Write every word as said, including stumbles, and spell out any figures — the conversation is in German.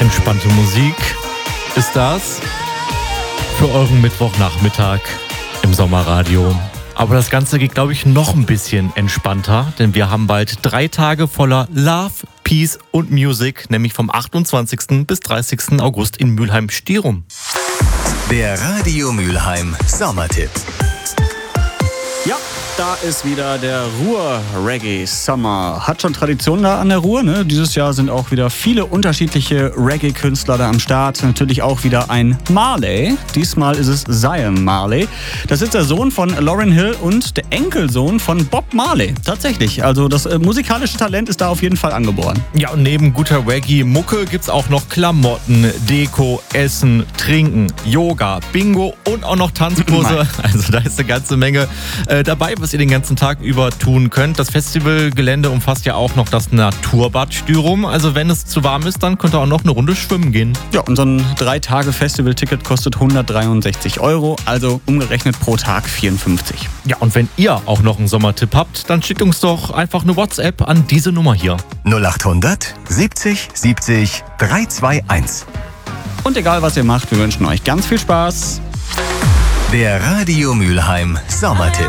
Entspannte Musik ist das für euren Mittwochnachmittag im Sommerradio. Aber das Ganze geht, glaube ich, noch ein bisschen entspannter, denn wir haben bald drei Tage voller Love, Peace und Music, nämlich vom achtundzwanzigsten bis dreißigsten August in Mülheim-Stierum. Der Radio Mülheim Sommertipp. Ja, da ist wieder der Ruhr-Reggae Summer. Hat schon Tradition da an der Ruhr, ne? Dieses Jahr sind auch wieder viele unterschiedliche Reggae-Künstler da am Start. Natürlich auch wieder ein Marley. Diesmal ist es Zion Marley. Das ist der Sohn von Lauryn Hill und der Enkelsohn von Bob Marley. Tatsächlich, also das äh, musikalische Talent ist da auf jeden Fall angeboren. Ja, und neben guter Reggae-Mucke gibt's auch noch Klamotten, Deko, Essen, Trinken, Yoga, Bingo und auch noch Tanzkurse. Also da ist eine ganze Menge äh, dabei, was ihr den ganzen Tag über tun könnt. Das Festivalgelände umfasst ja auch noch das Naturbad Stürum. Also wenn es zu warm ist, dann könnt ihr auch noch eine Runde schwimmen gehen. Ja, und so ein drei Tage Festival-Ticket kostet hundertdreiundsechzig Euro, also umgerechnet pro Tag vierundfünfzig. Ja, und wenn ihr auch noch einen Sommertipp habt, dann schickt uns doch einfach eine WhatsApp an diese Nummer hier. null achthundert siebzig siebzig dreihundertzweiundundzwanzig. Und egal was ihr macht, wir wünschen euch ganz viel Spaß. Der Radio Mülheim Sommertipp.